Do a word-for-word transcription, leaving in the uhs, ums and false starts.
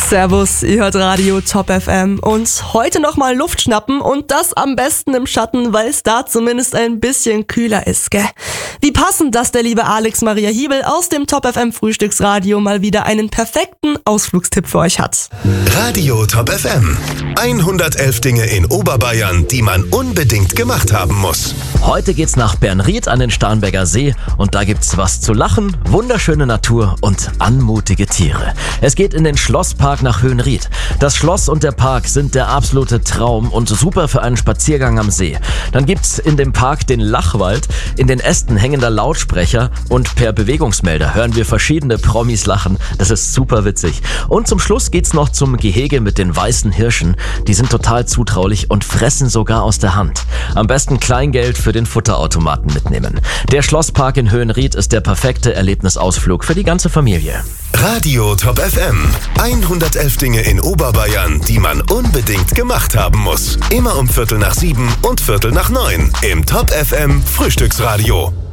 Servus, ihr hört Radio Top F M und heute nochmal Luft schnappen und das am besten im Schatten, weil es da zumindest ein bisschen kühler ist, gell? Wie passend, dass der liebe Alex Maria Hiebel aus dem Top F M Frühstücksradio mal wieder einen perfekten Ausflugstipp für euch hat. Radio Top F M. hundertelf Dinge in Oberbayern, die man unbedingt gemacht haben muss. Heute geht's nach Bernried an den Starnberger See und da gibt's was zu lachen, wunderschöne Natur und anmutige Tiere. Es geht in den Schlosspark nach Höhenried. Das Schloss und der Park sind der absolute Traum und super für einen Spaziergang am See. Dann gibt's in dem Park den Lachwald, in den Ästen hängender Lautsprecher und per Bewegungsmelder hören wir verschiedene Promis lachen. Das ist super witzig. Und zum Schluss geht's noch zum Gehege mit den weißen Hirschen. Die sind total zutraulich und fressen sogar aus der Hand. Am besten Kleingeld für den Futterautomaten mitnehmen. Der Schlosspark in Höhenried ist der perfekte Erlebnisausflug für die ganze Familie. Radio Top F M. hundertelf Dinge in Oberbayern, die man unbedingt gemacht haben muss. Immer um Viertel nach sieben und Viertel nach neun im Top F M Frühstücksradio.